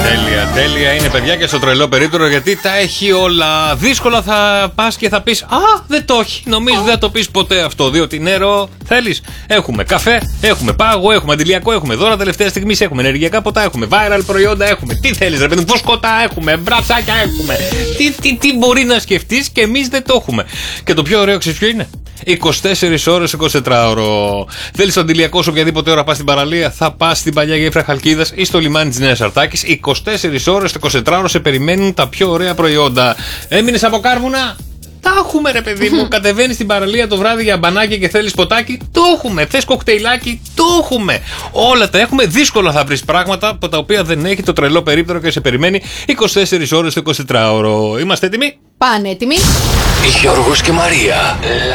Τέλεια είναι, παιδιά, και στο τρελό περίπτερο, γιατί τα έχει όλα. Δύσκολα θα πας και θα πεις «Α, δεν το έχει». Νομίζω δεν θα το πεις ποτέ αυτό, διότι νερό θέλεις. Έχουμε καφέ, έχουμε πάγο, έχουμε αντιλιακό, έχουμε δώρα τελευταία στιγμή, έχουμε ενεργειακά ποτά, έχουμε viral προϊόντα, έχουμε. Τι θέλεις, ρε παιδί μου, φουσκωτά έχουμε, μπρατσάκια έχουμε. Τι μπορεί να σκεφτείς και εμείς δεν το έχουμε. Και το πιο ωραίο, ξέρεις ποιο είναι? 24 ώρες, 24ωρο. Θέλεις το αντιλιακό σου οποιαδήποτε ώρα πας στην παραλία, θα πας στην παλιά γέφυρα Χαλκίδας ή στο λιμάνι της Νέας Αρτάκης. 24 ώρες, 24ωρο σε περιμένουν τα πιο ωραία προϊόντα. Έμεινες από κάρβουνα? Τα έχουμε, ρε παιδί μου. Κατεβαίνεις στην παραλία το βράδυ για μπανάκι και θέλεις ποτάκι? Το έχουμε. Θες κοκτέιλάκι? Το έχουμε. Όλα τα έχουμε. Δύσκολα θα βρεις πράγματα από τα οποία δεν έχει το τρελό περίπτερο και σε περιμένει 24 ώρες το 24ωρο. Είμαστε έτοιμοι? Πανέτοιμοι. Γιώργος και Μαρία.